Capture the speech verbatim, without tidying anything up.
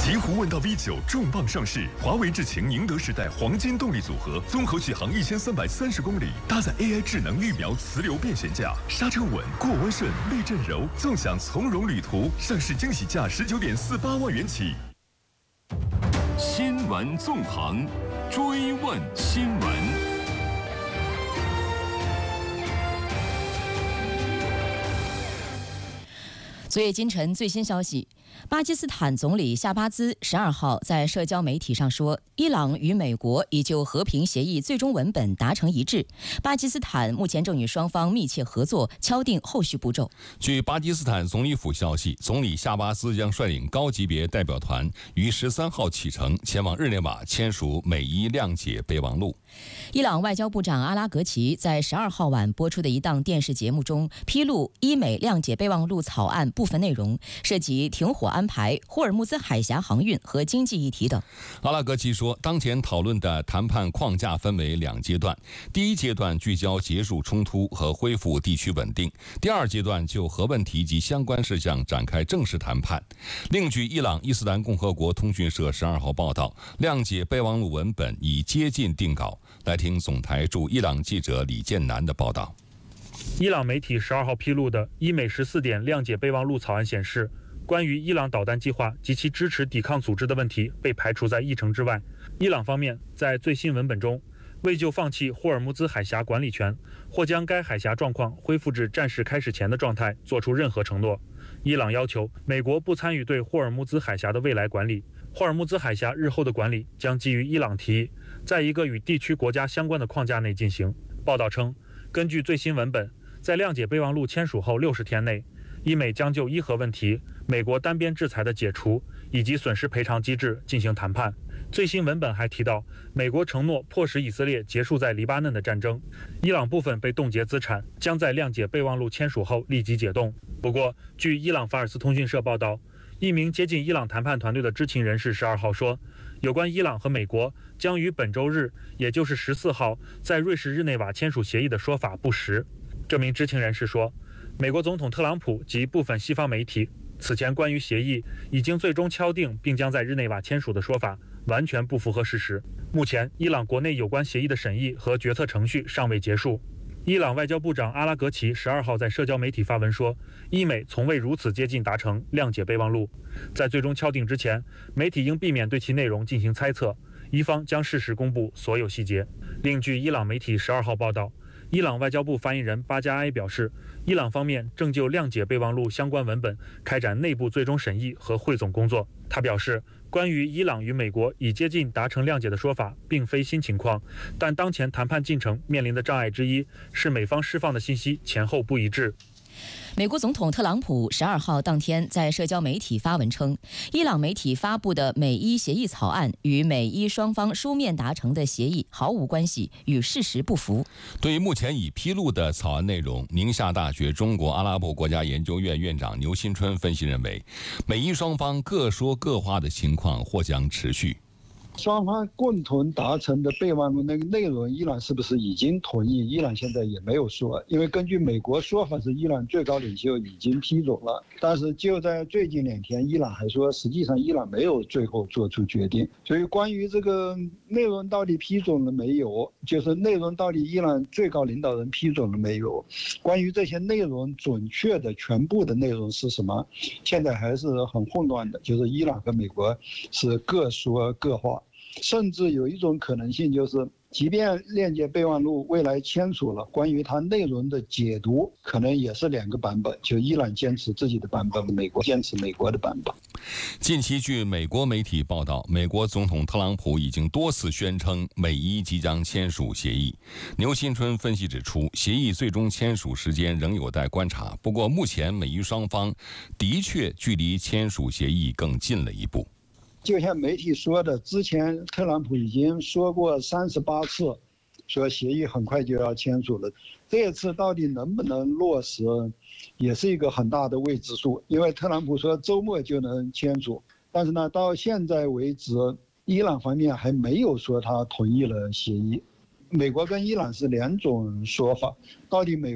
极狐问道 V 九重磅上市，华为智擎宁德时代黄金动力组合，综合续航一千三百三十公里，搭载 A I 智能预瞄磁流变悬架，刹车稳，过弯顺，避震柔，纵享从容旅途。上市惊喜价十九点四八万元起。 新闻纵横，追问新闻。 昨夜今晨最新消息，巴基斯坦总理夏巴兹十二号在社交媒体上说，伊朗与美国已就和平协议最终文本达成一致，巴基斯坦目前正与双方密切合作，敲定后续步骤。 据巴基斯坦总理府消息，总理夏巴兹将率领高级别代表团于十三号启程，前往日内瓦签署美伊谅解备忘录。 伊朗外交部长阿拉格齐在十二号晚播出的一档电视节目中披露，伊美谅解备忘录草案部分内容涉及停火安排、霍尔木兹海峡航运和经济议题等。 阿拉格齐说，当前讨论的谈判框架分为两阶段，第一阶段聚焦结束冲突和恢复地区稳定，第二阶段就核问题及相关事项展开正式谈判。另据伊朗伊斯兰共和国通讯社十二号报道，谅解备忘录文本已接近定稿。来听总台驻伊朗记者李建南的报道。 伊朗媒体十二号披露的伊美十四点谅解备忘录草案显示，关于伊朗导弹计划及其支持抵抗组织的问题被排除在议程之外。伊朗方面在最新文本中未就放弃霍尔木兹海峡管理权或将该海峡状况恢复至战事开始前的状态做出任何承诺。伊朗要求美国不参与对霍尔木兹海峡的未来管理，霍尔木兹海峡日后的管理将基于伊朗提议，在一个与地区国家相关的框架内进行。报道称，根据最新文本，在谅解备忘录签署后六十天内，伊美将就伊核问题、美国单边制裁的解除以及损失赔偿机制进行谈判。最新文本还提到，美国承诺迫使以色列结束在黎巴嫩的战争，伊朗部分被冻结资产将在谅解备忘录签署后立即解冻。不过，据伊朗法尔斯通讯社报道，一名接近伊朗谈判团队的知情人士十二号说，有关伊朗和美国将于本周日，也就是十四号，在瑞士日内瓦签署协议的说法不实。这名知情人士说，美国总统特朗普及部分西方媒体此前关于协议已经最终敲定并将在日内瓦签署的说法完全不符合事实。目前，伊朗国内有关协议的审议和决策程序尚未结束。伊朗外交部长阿拉格齐十二号在社交媒体发文说，伊美从未如此接近达成谅解备忘录，在最终敲定之前，媒体应避免对其内容进行猜测，伊方将适时公布所有细节。另据伊朗媒体十二号报道，伊朗外交部发言人巴加埃表示，伊朗方面正就谅解备忘录相关文本开展内部最终审议和汇总工作。他表示，关于伊朗与美国已接近达成谅解的说法并非新情况，但当前谈判进程面临的障碍之一是美方释放的信息前后不一致。 美国总统特朗普十二号当天在社交媒体发文称，伊朗媒体发布的美伊协议草案与美伊双方书面达成的协议毫无关系，与事实不符。 对于目前已披露的草案内容，宁夏大学中国阿拉伯国家研究院院长牛新春分析认为，美伊双方各说各话的情况或将持续。 双方共同达成的备忘录那个内容，伊朗是不是已经同意？伊朗现在也没有说，因为根据美国说法是伊朗最高领袖已经批准了，但是就在最近两天，伊朗还说实际上伊朗没有最后做出决定。所以关于这个内容到底批准了没有，就是内容到底伊朗最高领导人批准了没有，关于这些内容准确的全部的内容是什么，现在还是很混乱的，就是伊朗和美国是各说各话。甚至有一种可能性，就是即便谅解备忘录未来签署了，关于它内容的解读可能也是两个版本，就伊朗坚持自己的版本，美国坚持美国的版本。 近期据美国媒体报道，美国总统特朗普已经多次宣称美伊即将签署协议。牛新春分析指出，协议最终签署时间仍有待观察，不过目前美伊双方的确距离签署协议更近了一步。 就像媒体说的，之前特朗普已经说过三十八次，说协议很快就要签署了。这次到底能不能落实，也是一个很大的未知数。因为特朗普说周末就能签署，但是呢，到现在为止，伊朗方面还没有说他同意了协议。美国跟伊朗是两种说法，到底美